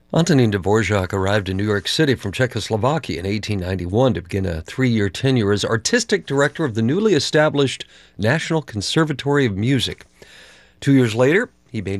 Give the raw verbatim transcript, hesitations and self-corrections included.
Antonin Dvorak arrived in New York City from Czechoslovakia in eighteen ninety-one to begin a three-year tenure as artistic director of the newly established National Conservatory of Music. Two years later, he made